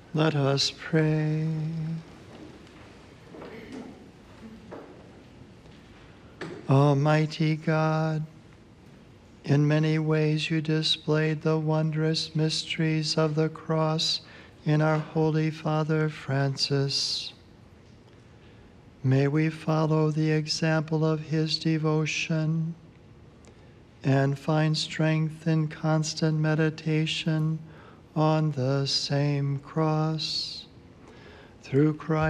Let us pray. Almighty God, in many ways you displayed the wondrous mysteries of the cross in our Holy Father Francis. May we follow the example of his devotion and find strength in constant meditation on the same cross. Through Christ